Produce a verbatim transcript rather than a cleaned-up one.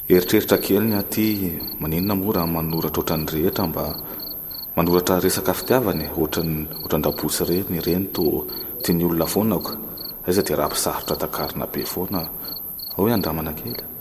Eritreritra kely ny aty maninona mora manoratra ohatran'ny rehetra mba manoratra resaka fitiavany ohatran-dabotsy reny reny to tiany olona foana ko aiza dia raha mpisarotra takarina be foana ao hoe andramana kely